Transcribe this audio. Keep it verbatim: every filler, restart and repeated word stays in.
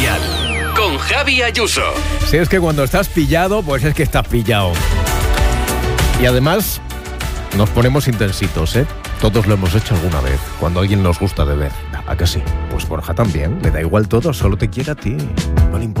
Dial, con Javi Ayuso. Si es que cuando estás pillado, pues es que estás pillado. Y además, nos ponemos intensitos, ¿eh? Todos lo hemos hecho alguna vez, cuando a alguien nos gusta de ver. ¿A que sí? Pues Borja también. Le da igual todo, solo te quiere a ti. No le importa.